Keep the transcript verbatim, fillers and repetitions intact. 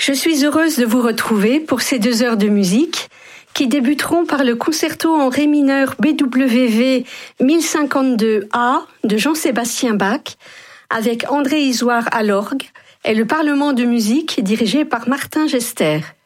Je suis heureuse de vous retrouver pour ces deux heures de musique qui débuteront par le concerto en ré mineur B W V mille cinquante-deux A de Jean-Sébastien Bach avec André Isoire à l'orgue et le Parlement de musique dirigé par Martin Gester.